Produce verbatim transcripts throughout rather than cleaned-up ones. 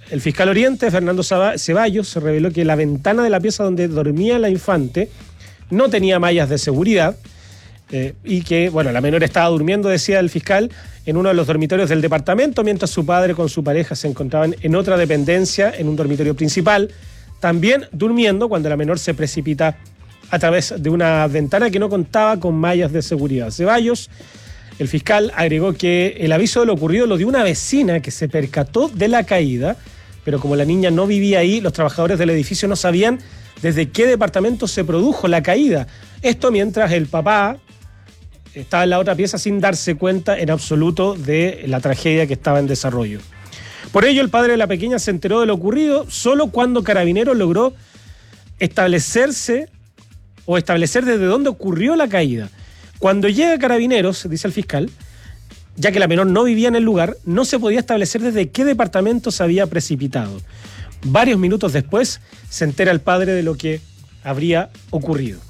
el fiscal Oriente, Fernando Ceballos, se reveló que la ventana de la pieza donde dormía la infante no tenía mallas de seguridad eh, y que, bueno, la menor estaba durmiendo, decía el fiscal, en uno de los dormitorios del departamento, mientras su padre con su pareja se encontraban en otra dependencia, en un dormitorio principal, también durmiendo cuando la menor se precipita a través de una ventana que no contaba con mallas de seguridad. Ceballos, el fiscal, agregó que el aviso de lo ocurrido lo dio una vecina que se percató de la caída, pero como la niña no vivía ahí, los trabajadores del edificio no sabían desde qué departamento se produjo la caída. Esto mientras el papá estaba en la otra pieza sin darse cuenta en absoluto de la tragedia que estaba en desarrollo. Por ello, el padre de la pequeña se enteró de lo ocurrido solo cuando Carabineros logró establecerse o establecer desde dónde ocurrió la caída. Cuando llega Carabineros, dice el fiscal, ya que la menor no vivía en el lugar, no se podía establecer desde qué departamento se había precipitado. Varios minutos después se entera el padre de lo que habría ocurrido.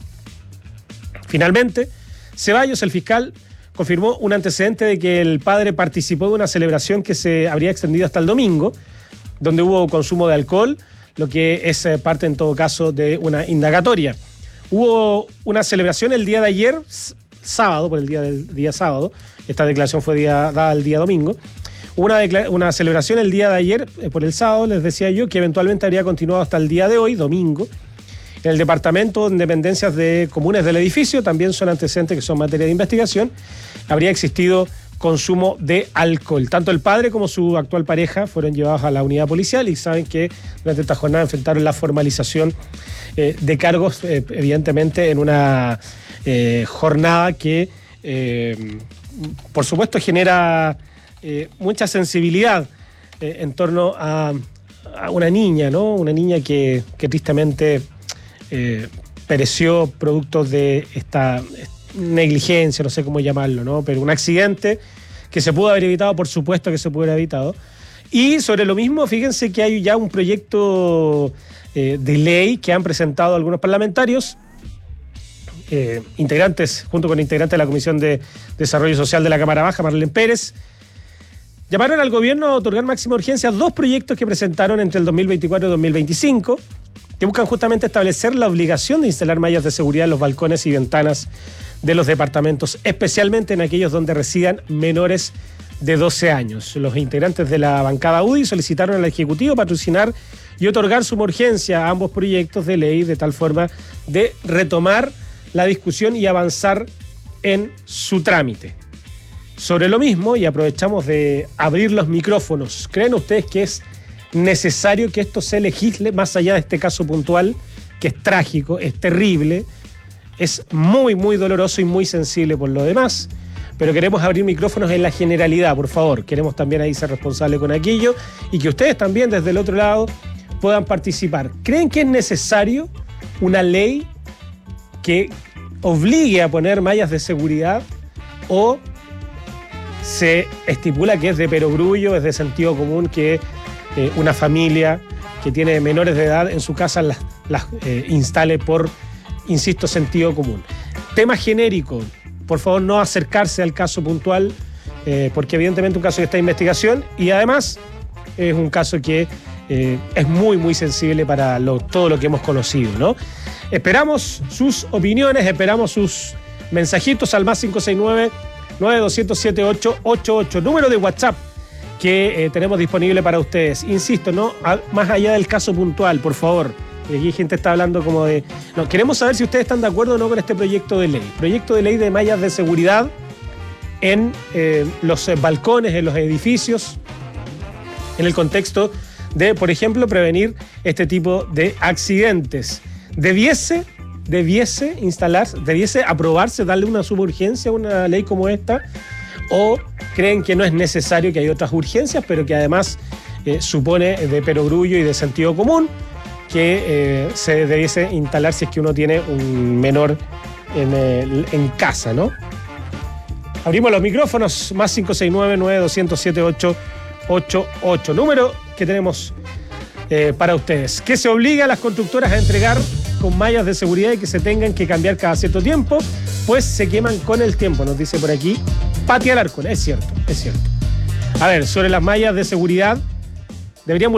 Finalmente, Ceballos, el fiscal, confirmó un antecedente de que el padre participó de una celebración que se habría extendido hasta el domingo, donde hubo consumo de alcohol, lo que es parte en todo caso de una indagatoria. Hubo una celebración el día de ayer, sábado, por el día del día sábado, esta declaración fue día, dada el día domingo. Hubo una, una celebración el día de ayer, eh, por el sábado, les decía yo, que eventualmente habría continuado hasta el día de hoy, domingo. En el departamento de dependencias de comunes del edificio, también son antecedentes que son materia de investigación, habría existido consumo de alcohol. Tanto el padre como su actual pareja fueron llevados a la unidad policial y saben que durante esta jornada enfrentaron la formalización eh, de cargos, eh, evidentemente en una eh, jornada que, eh, por supuesto, genera eh, mucha sensibilidad eh, en torno a, a una niña, ¿no? Una niña que, que tristemente eh, pereció producto de esta negligencia, no sé cómo llamarlo, ¿no? Pero un accidente que se pudo haber evitado, por supuesto que se pudo haber evitado. Y sobre lo mismo, fíjense que hay ya un proyecto eh, de ley que han presentado algunos parlamentarios, eh, integrantes, junto con integrantes de la Comisión de Desarrollo Social de la Cámara Baja, Marlene Pérez. Llamaron al gobierno a otorgar máxima urgencia dos proyectos que presentaron entre el dos mil veinticuatro y dos mil veinticinco, que buscan justamente establecer la obligación de instalar mallas de seguridad en los balcones y ventanas de los departamentos, especialmente en aquellos donde residan menores de doce años. Los integrantes de la bancada U D I solicitaron al Ejecutivo patrocinar y otorgar suma urgencia a ambos proyectos de ley de tal forma de retomar la discusión y avanzar en su trámite. Sobre lo mismo, y aprovechamos de abrir los micrófonos, ¿creen ustedes que es necesario que esto se legisle más allá de este caso puntual, que es trágico, es terrible, es muy, muy doloroso y muy sensible por lo demás? Pero queremos abrir micrófonos en la generalidad, por favor. Queremos también ahí ser responsables con aquello y que ustedes también desde el otro lado puedan participar. ¿Creen que es necesario una ley que obligue a poner mallas de seguridad o se estipula que es de perogrullo, es de sentido común que eh, una familia que tiene menores de edad en su casa las, las eh, instale por, insisto, sentido común? Tema genérico, por favor no acercarse al caso puntual, eh, porque evidentemente un caso que está en investigación y además es un caso que eh, es muy, muy sensible para lo, todo lo que hemos conocido, ¿no? Esperamos sus opiniones, esperamos sus mensajitos al más cinco seis nueve, nueve dos cero siete, ocho ocho ocho, número de WhatsApp que eh, tenemos disponible para ustedes. Insisto, no a, más allá del caso puntual, por favor. Aquí gente está hablando como de... No, queremos saber si ustedes están de acuerdo o no con este proyecto de ley. Proyecto de ley de mallas de seguridad en eh, los eh, balcones, en los edificios, en el contexto de, por ejemplo, prevenir este tipo de accidentes. Debiese, debiese instalarse, debiese aprobarse, darle una suburgencia a una ley como esta, o creen que no es necesario, que hay otras urgencias, pero que además eh, supone de perogrullo y de sentido común que eh, se debiese instalar si es que uno tiene un menor en, el, en casa, ¿no? Abrimos los micrófonos, más cinco seis nueve, nueve dos cero siete, ocho ocho ocho, número que tenemos eh, para ustedes. Que se obliga a las constructoras a entregar con mallas de seguridad y que se tengan que cambiar cada cierto tiempo, pues se queman con el tiempo, nos dice por aquí Pati Alarcón. Es cierto, es cierto. A ver, sobre las mallas de seguridad, deberíamos